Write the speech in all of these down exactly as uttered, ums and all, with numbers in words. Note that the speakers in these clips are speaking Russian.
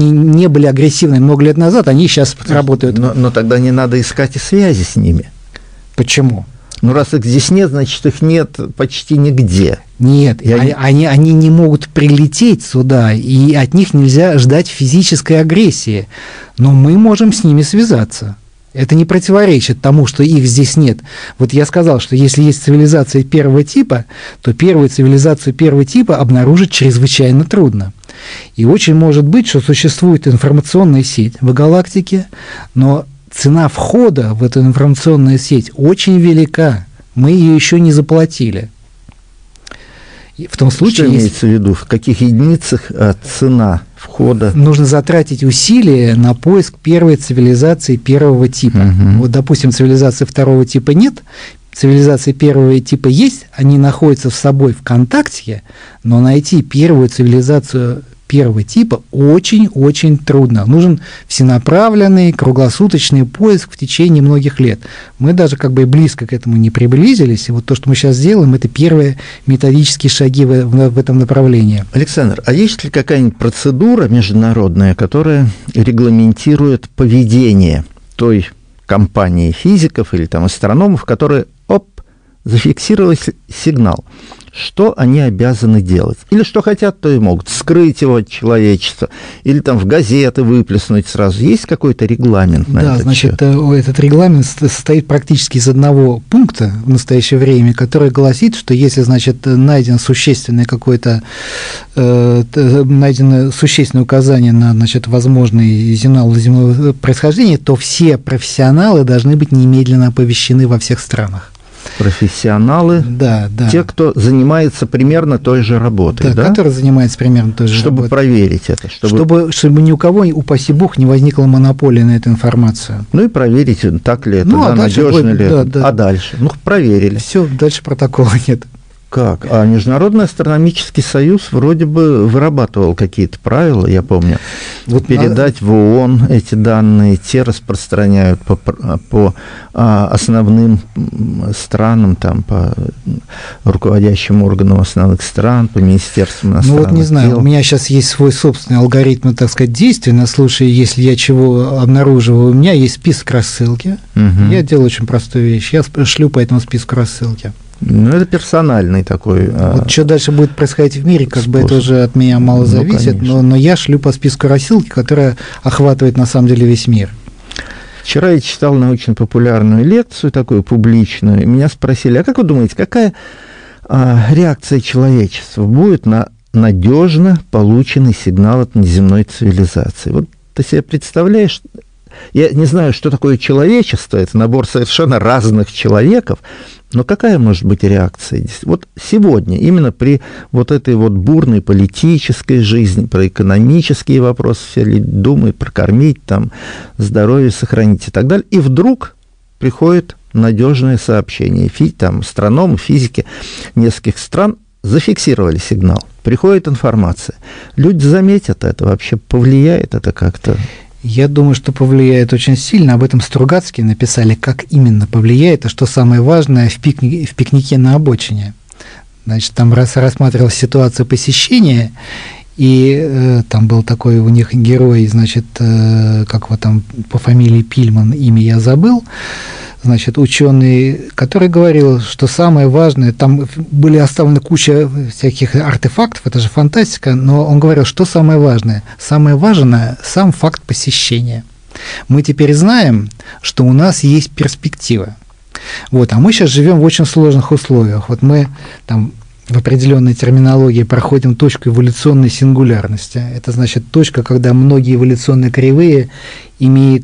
не были агрессивны много лет назад, они сейчас Потому работают. Но, но тогда не надо искать и связи с ними. Почему? Ну, раз их здесь нет, значит, их нет почти нигде. Нет, и они, они, они не могут прилететь сюда, и от них нельзя ждать физической агрессии. Но мы можем с ними связаться. Это не противоречит тому, что их здесь нет. Вот я сказал, что если есть цивилизация первого типа, то первую цивилизацию первого типа обнаружить чрезвычайно трудно. И очень может быть, что существует информационная сеть в галактике, но цена входа в эту информационную сеть очень велика. Мы ее еще не заплатили. И в том случае, что имеется в виду? В каких единицах цена входа? Нужно затратить усилия на поиск первой цивилизации первого типа. Угу. Вот, допустим, цивилизации второго типа нет, цивилизации первого типа есть, они находятся с собой в контакте, но найти первую цивилизацию первого типа очень-очень трудно. Нужен всенаправленный, круглосуточный поиск в течение многих лет. Мы даже как бы близко к этому не приблизились, и вот то, что мы сейчас делаем, это первые методические шаги в, в, в этом направлении. Александр, а есть ли какая-нибудь процедура международная, которая регламентирует поведение той компании физиков или там астрономов, которые, оп, зафиксировали сигнал? Что они обязаны делать? Или что хотят, то и могут. Скрыть его от человечества. Или там в газеты выплеснуть сразу. Есть какой-то регламент на да, это? Да, значит, счет? Этот регламент состоит практически из одного пункта в настоящее время, который гласит, что если, значит, найден существенный какой-то, э, найдено существенное указание на, значит, возможный сигнал земного происхождения, то все профессионалы должны быть немедленно оповещены во всех странах. Профессионалы, да, да. Те, кто занимается примерно той же работой, да, да? которые занимаются примерно той же чтобы работой. Чтобы проверить это. Чтобы... Чтобы, чтобы ни у кого, упаси бог, не возникла монополия на эту информацию. Ну и проверить, так ли это, ну, да, а надежно будет, ли да, это. Да. А дальше? Ну, проверили. Все, дальше протокола нет. Как? А Международный астрономический союз вроде бы вырабатывал какие-то правила, я помню. Вот передать на... в ООН эти данные, те распространяют по, по а, основным странам, там, по руководящим органам основных стран, по министерствам иностранных дел. Ну вот не знаю, у меня сейчас есть свой собственный алгоритм, так сказать, действий на случай, если я чего обнаруживаю. У меня есть список рассылки. Угу. Я делаю очень простую вещь. Я шлю по этому списку рассылки. Ну, это персональный такой. Вот а, что дальше будет происходить в мире, как способ. бы это уже от меня мало зависит, ну, но, но я шлю по списку рассылки, которая охватывает на самом деле весь мир. Вчера я читал научно-популярную лекцию, такую публичную, и меня спросили, а как вы думаете, какая а, реакция человечества будет на надежно полученный сигнал от неземной цивилизации? Вот ты себе представляешь, я не знаю, что такое человечество, это набор совершенно разных человеков, но какая может быть реакция? Вот сегодня, именно при вот этой вот бурной политической жизни, про экономические вопросы, все люди думают, прокормить, там, здоровье сохранить и так далее, и вдруг приходит надежное сообщение. Фи, там, астрономы, физики нескольких стран зафиксировали сигнал, приходит информация. Люди заметят это, вообще повлияет это как-то? Я думаю, что повлияет очень сильно. Об этом Стругацкие написали, как именно повлияет, а что самое важное в, пикни- в пикнике на обочине. Значит, там раз рассматривалась ситуация посещения, и э, там был такой у них герой, значит, э, как его там по фамилии Пильман, имя я забыл, значит, ученый, который говорил, что самое важное, там были оставлены куча всяких артефактов, это же фантастика, но он говорил, что самое важное? Самое важное – сам факт посещения. Мы теперь знаем, что у нас есть перспектива. Вот, а мы сейчас живем в очень сложных условиях. Вот мы там в определенной терминологии проходим точку эволюционной сингулярности. Это значит точка, когда многие эволюционные кривые имеют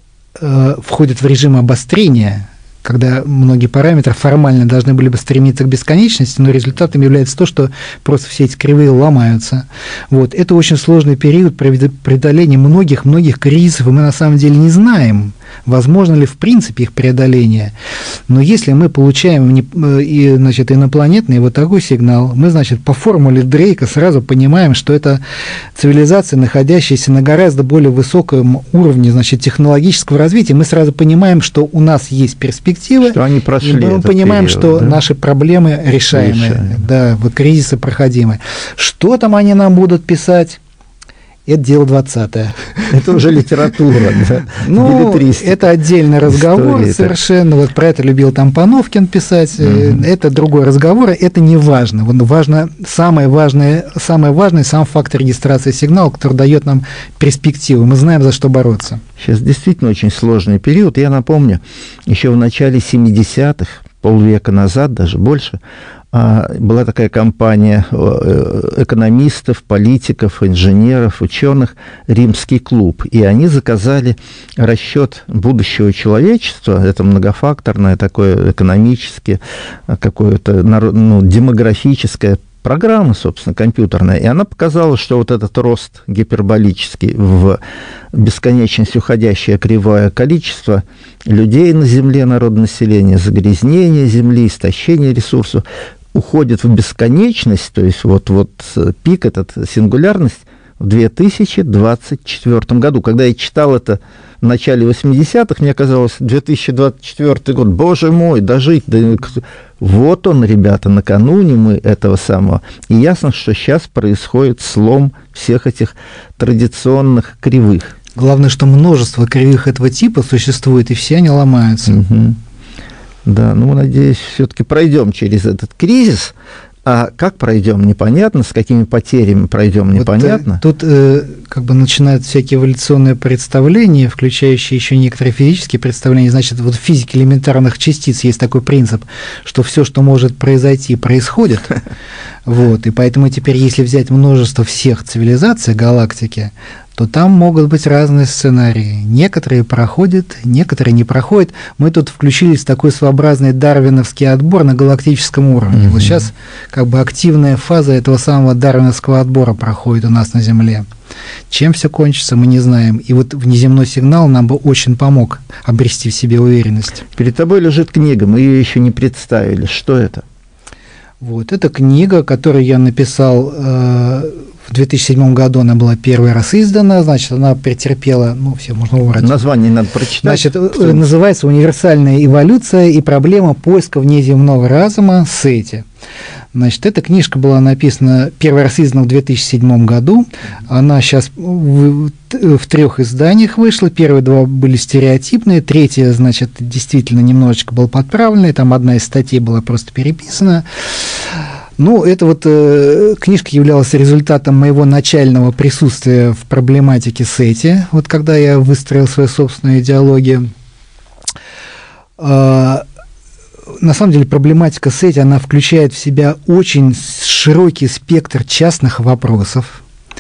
входят в режим обострения, когда многие параметры формально должны были бы стремиться к бесконечности, но результатом является то, что просто все эти кривые ломаются. Вот. Это очень сложный период преодоления многих-многих кризисов, и мы на самом деле не знаем, возможно ли в принципе их преодоление. Но если мы получаем значит, инопланетный вот такой сигнал, мы, значит, по формуле Дрейка сразу понимаем, что это цивилизация, находящаяся на гораздо более высоком уровне, значит, технологического развития. Мы сразу понимаем, что у нас есть перспективы, что они прошли, и мы понимаем, период, что да? наши проблемы решаемые, да, вот кризисы проходимы. Что там они нам будут писать? это дело двадцатое. Это уже литература, да? Ну, это отдельный разговор совершенно. Вот про это любил там Пановкин писать. Это другой разговор, это не важно. Важно самое важное, самое важное сам факт регистрации сигнала, который дает нам перспективу. Мы знаем, за что бороться. Сейчас действительно очень сложный период. Я напомню, еще в начале семидесятых, полвека назад, даже больше, была такая компания экономистов, политиков, инженеров, ученых, Римский клуб. И они заказали расчет будущего человечества, это многофакторное такое экономическое, какое-то ну, демографическое программа, собственно, компьютерная, и она показала, что вот этот рост гиперболический в бесконечность уходящее кривое количество людей на Земле, народонаселения, загрязнение Земли, истощение ресурсов уходит в бесконечность, то есть вот, вот пик, этот сингулярность, в две тысячи двадцать четвёртом году. Когда я читал это в начале восьмидесятых, мне казалось, две тысячи двадцать четвёртый год, боже мой, дожить, да, вот он, ребята, накануне мы этого самого. И ясно, что сейчас происходит слом всех этих традиционных кривых. Главное, что множество кривых этого типа существует, и все они ломаются. Угу. Да, ну, надеюсь, все-таки пройдем через этот кризис. А как пройдем, непонятно, с какими потерями пройдем, непонятно. Вот, тут э, как бы начинают всякие эволюционные представления, включающие еще некоторые физические представления. Значит, вот в физике элементарных частиц есть такой принцип, что все, что может произойти, происходит. Вот, и поэтому теперь, если взять множество всех цивилизаций галактики, то там могут быть разные сценарии. Некоторые проходят, некоторые не проходят. Мы тут включились в такой своеобразный дарвиновский отбор на галактическом уровне. Mm-hmm. Вот сейчас как бы активная фаза этого самого дарвиновского отбора проходит у нас на Земле. Чем все кончится, мы не знаем. И вот внеземной сигнал нам бы очень помог обрести в себе уверенность. Перед тобой лежит книга, мы ее еще не представили. Что это? Вот, это книга, которую я написал э, в две тысячи седьмом году, она была первый раз издана, значит, она претерпела, ну, все, можно убрать. Название надо прочитать. Значит, называется «Универсальная эволюция и проблема поиска внеземного разума Сети». Значит, эта книжка была написана, первый раз издана в две тысячи седьмом году, она сейчас в, в трех изданиях вышла, первые два были стереотипные, третья, значит, действительно немножечко была подправленная, там одна из статей была просто переписана. Ну, эта вот э, книжка являлась результатом моего начального присутствия в проблематике Сети, вот когда я выстроил свою собственную идеологию. А, на самом деле проблематика Сети, она включает в себя очень широкий спектр частных вопросов.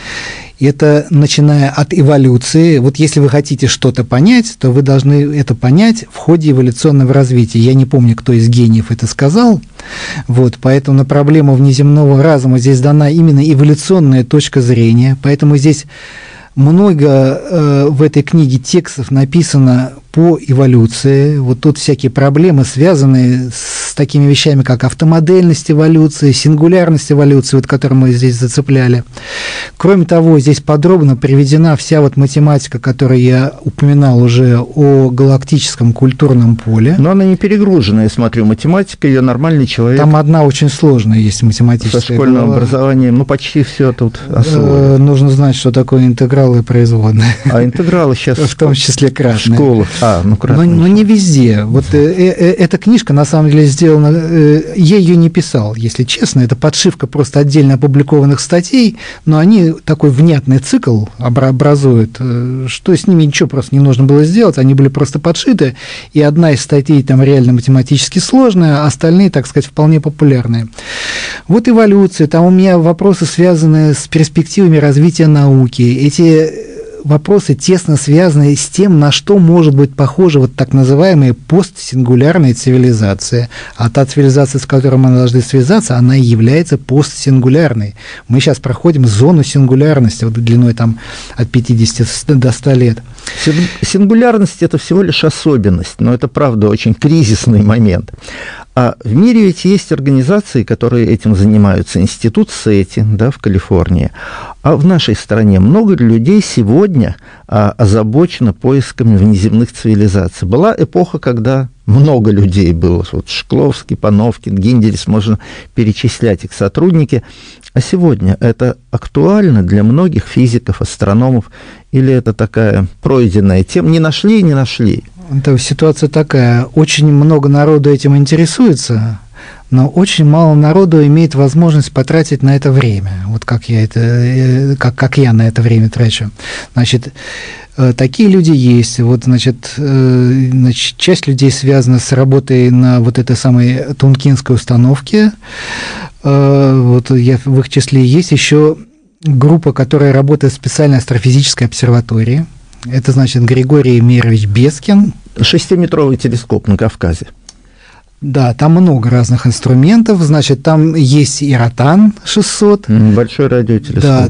Это начиная от эволюции. Вот если вы хотите что-то понять, то вы должны это понять в ходе эволюционного развития. Я не помню, кто из гениев это сказал. Вот, поэтому на проблему внеземного разума здесь дана именно эволюционная точка зрения. Поэтому здесь много э, в этой книге текстов написано по эволюции. Вот тут всякие проблемы, связанные с такими вещами, как автомодельность эволюции, сингулярность эволюции, вот, которую мы здесь зацепляли. Кроме того, здесь подробно приведена вся вот математика, которую я упоминал уже о галактическом культурном поле. Но она не перегружена, я смотрю, математика, ее нормальный человек. Там одна очень сложная есть математическая. Со школьным голова. Образованием, ну почти все тут освоено. Нужно знать, что такое интегралы и производные. А интегралы сейчас в том числе кратные. В школах. А, ну, но, но не везде. Вот э, э, эта книжка, на самом деле, сделана... Э, я ее не писал, если честно. Это подшивка просто отдельно опубликованных статей, но они такой внятный цикл образуют, э, что с ними ничего просто не нужно было сделать. Они были просто подшиты, и одна из статей там реально математически сложная, а остальные, так сказать, вполне популярные. Вот эволюция. Там у меня вопросы, связанные с перспективами развития науки. Эти... вопросы тесно связаны с тем, на что может быть похожа вот так называемая постсингулярная цивилизация. А та цивилизация, с которой мы должны связаться, она и является постсингулярной. Мы сейчас проходим зону сингулярности, вот длиной там от пятидесяти до ста лет. Сингулярность – это всего лишь особенность, но это, правда, очень кризисный момент. А в мире ведь есть организации, которые этим занимаются. Институт Сети, да, в Калифорнии. А в нашей стране много людей сегодня а, озабочено поисками внеземных цивилизаций. Была эпоха, когда много людей было. Вот Шкловский, Пановкин, Гиндерис, можно перечислять их сотрудники. А сегодня это актуально для многих физиков, астрономов, или это такая пройденная тема? Не нашли и не нашли. Это ситуация такая. Очень много народу этим интересуется, но очень мало народу имеет возможность потратить на это время. Вот как я, это, как, как я на это время трачу. Значит, такие люди есть. Вот, значит, значит, часть людей связана с работой на вот этой самой Тункинской установке. Вот я, в их числе есть еще группа, которая работает в специальной астрофизической обсерватории. Это, значит, Григорий Емельянович Бескин. Шестиметровый телескоп на Кавказе. Да, там много разных инструментов, значит, там есть и Ротан шестьсот. Большой радиотелескоп. Да,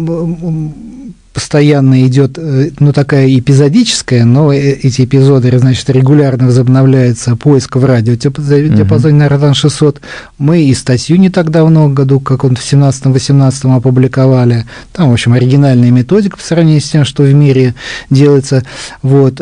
там постоянно идет, ну, такая эпизодическая, но эти эпизоды, значит, регулярно возобновляются поиск в радиодиапазоне на Ротан шестьсот. Мы и статью не так давно, году, как он в семнадцатом-восемнадцатом опубликовали. Там, в общем, оригинальная методика по сравнению с тем, что в мире делается. Вот.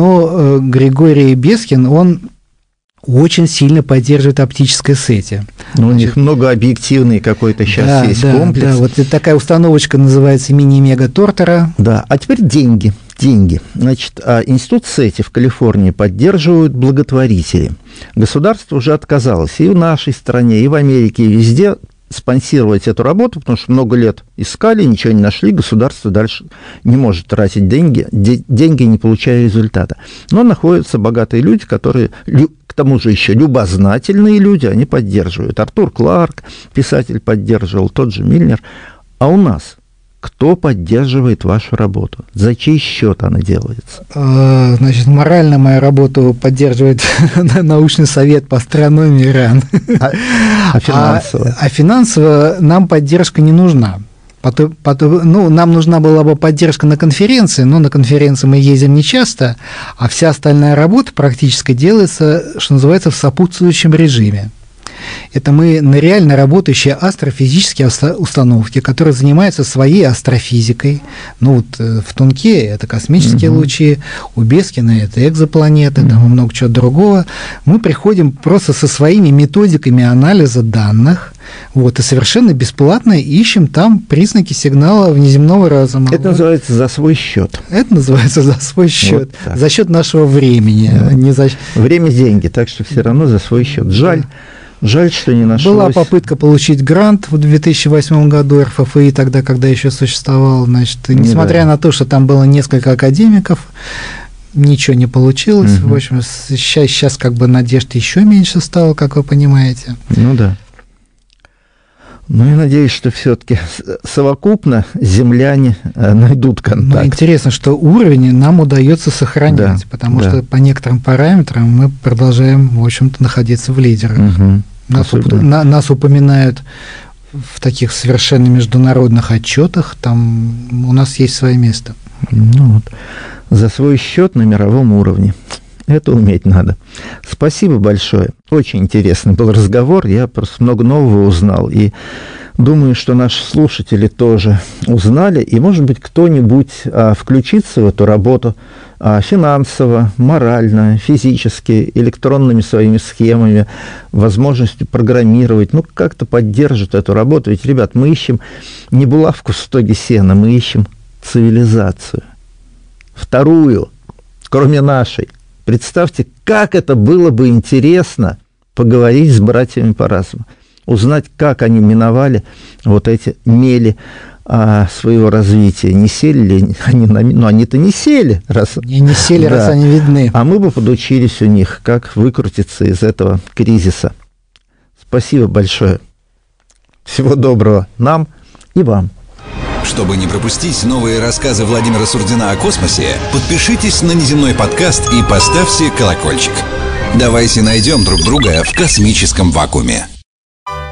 Но Григорий Бескин, он очень сильно поддерживает оптическое сети. Ну, у них многообъективный какой-то сейчас да, есть да, комплекс. Да, вот такая установочка называется мини-мега Тортера. Да, а теперь деньги. Деньги. Значит, институт сети в Калифорнии поддерживают благотворители. Государство уже отказалось и в нашей стране, и в Америке, и везде спонсировать эту работу, потому что много лет искали, ничего не нашли, государство дальше не может тратить деньги, де- деньги не получая результата. Но находятся богатые люди, которые, лю- к тому же еще любознательные люди, они поддерживают. Артур Кларк, писатель, поддерживал, тот же Мильнер. А у нас кто поддерживает вашу работу? За чей счет она делается? Значит, морально мою работу поддерживает научный совет по астрономии РАН. А, а финансово? А, а финансово нам поддержка не нужна. Потом, потом, ну, нам нужна была бы поддержка на конференции, но на конференции мы ездим нечасто, а вся остальная работа практически делается, что называется, в сопутствующем режиме. Это мы на реально работающие астрофизические установки, которые занимаются своей астрофизикой. Ну, вот в Тунке это космические угу. лучи, у Бескина это экзопланеты, угу. там и много чего другого. Мы приходим просто со своими методиками анализа данных, вот, и совершенно бесплатно ищем там признаки сигнала внеземного разума. Это вот. Называется за свой счет. Это называется за свой счет, вот за счет нашего времени. Да. Не за... Время – деньги, так что все равно за свой счет. Жаль. Да. Жаль, что не нашлось. Была попытка получить грант в две тысячи восьмом году эр эф эф и, тогда, когда еще существовал. Значит, несмотря на то, что там было несколько академиков, ничего не получилось. Угу. В общем, сейчас, сейчас как бы надежд еще меньше стало, как вы понимаете. Ну да. Ну, я надеюсь, что все-таки совокупно земляне найдут контакт. Но интересно, что уровень нам удается сохранять, да, потому да. что по некоторым параметрам мы продолжаем, в общем-то, находиться в лидерах. Угу. Нас, уп- на, нас упоминают в таких совершенно международных отчетах, там у нас есть свое место. Ну, вот. За свой счет на мировом уровне. Это уметь надо. Спасибо большое. Очень интересный был разговор. Я просто много нового узнал. И думаю, что наши слушатели тоже узнали. И, может быть, кто-нибудь а, включится в эту работу а, финансово, морально, физически, электронными своими схемами, возможностью программировать. Ну, как-то поддержит эту работу. Ведь, ребят, мы ищем не булавку в стоге сена, мы ищем цивилизацию. Вторую, кроме нашей. Представьте, как это было бы интересно поговорить с братьями по разуму, узнать, как они миновали вот эти мели а, своего развития. Не сели ли они на... Ну, они-то не сели, раз... Не, не сели, да. раз они видны. А мы бы подучились у них, как выкрутиться из этого кризиса. Спасибо большое. Всего доброго нам и вам. Чтобы не пропустить новые рассказы Владимира Сурдина о космосе, подпишитесь на «Неземной подкаст» и поставьте колокольчик. Давайте найдем друг друга в космическом вакууме.